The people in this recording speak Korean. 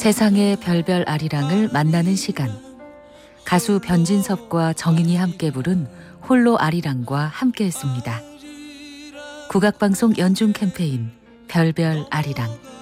세상의 별별 아리랑을 만나는 시간. 가수 변진섭과 정인이 함께 부른 홀로 아리랑과 함께했습니다. 국악방송 연중 캠페인 별별 아리랑.